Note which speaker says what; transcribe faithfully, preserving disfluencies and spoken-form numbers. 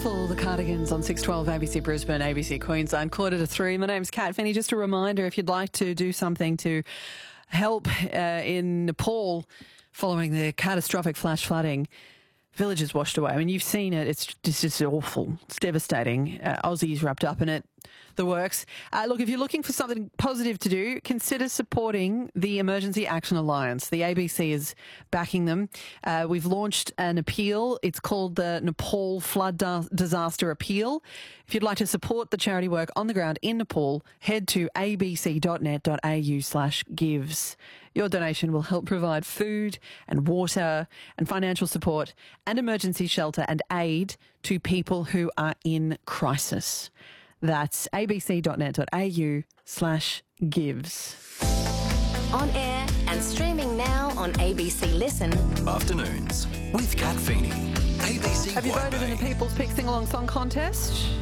Speaker 1: For the Cardigans on six twelve A B C Brisbane, A B C Queensland, quarter to three. My name's Kat Finney. Just a reminder, if you'd like to do something to help uh, in Nepal following the catastrophic flash flooding, villages washed away. I mean, you've seen it. It's just, it's awful. It's devastating. Uh, Aussies wrapped up in it. The works. Uh, look, if you're looking for something positive to do, consider supporting the Emergency Action Alliance. The A B C is backing them. Uh, we've launched an appeal. It's called the Nepal Flood da- Disaster Appeal. If you'd like to support the charity work on the ground in Nepal, head to abc.net.au slash gives. Your donation will help provide food and water and financial support and emergency shelter and aid to people who are in crisis. That's abc.net.au slash gives.
Speaker 2: On air and streaming now on A B C Listen.
Speaker 3: Afternoons with Kat Finney. A B C
Speaker 1: Have you voted in the People's Pick Sing Along Song Contest?